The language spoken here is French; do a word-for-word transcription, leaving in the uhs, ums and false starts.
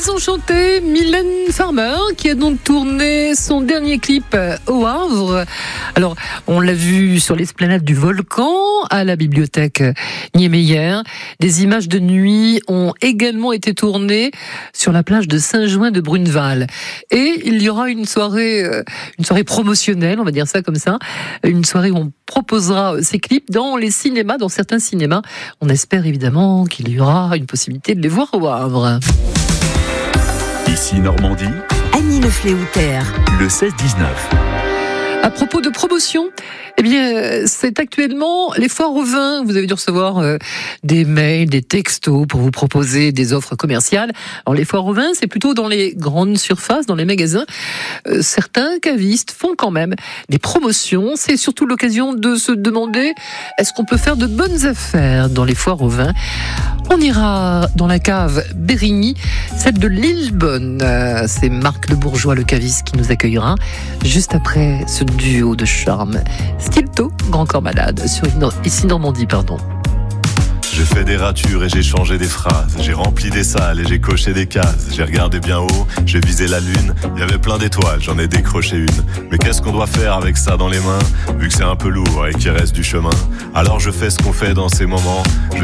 Maison chantée, Mylène Farmer, qui a donc tourné son dernier clip au Havre. Alors, on l'a vu sur l'esplanade du Volcan, à la bibliothèque Niemeyer. Des images de nuit ont également été tournées sur la plage de Saint-Jouin de Bruneval. Et il y aura une soirée, une soirée promotionnelle, on va dire ça comme ça, une soirée où on proposera ces clips dans les cinémas, dans certains cinémas. On espère évidemment qu'il y aura une possibilité de les voir au Havre. Ici Normandie, Annie Le Fléoutère, le seize dix-neuf. À propos de promotion, eh bien, c'est actuellement les foires au vin. Vous avez dû recevoir euh, des mails, des textos pour vous proposer des offres commerciales. Alors, les foires au vin, c'est plutôt dans les grandes surfaces, dans les magasins. Euh, certains cavistes font quand même des promotions. C'est surtout l'occasion de se demander, est-ce qu'on peut faire de bonnes affaires dans les foires au vin? On ira dans la cave Bérigny, celle de Lillebonne. Euh, c'est Marc Le Bourgeois, le caviste, qui nous accueillera juste après ce duo de charme. Stilto, Grand Corps Malade, sur Ici Normandie, pardon. J'ai fait des ratures et j'ai changé des phrases. J'ai rempli des salles et j'ai coché des cases. J'ai regardé bien haut, j'ai visé la lune. Il y avait plein d'étoiles, j'en ai décroché une. Mais qu'est-ce qu'on doit faire avec ça dans les mains, vu que c'est un peu lourd et qu'il reste du chemin? Alors je fais ce qu'on fait dans ces moments. Je